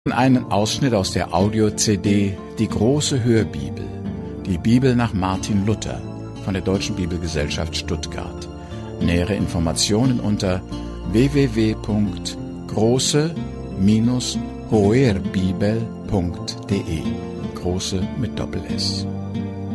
Einen Ausschnitt aus der Audio-CD Die große Hörbibel, die Bibel nach Martin Luther von der Deutschen Bibelgesellschaft Stuttgart. Nähere Informationen unter www.große-hoerbibel.de. Große mit Doppel-S.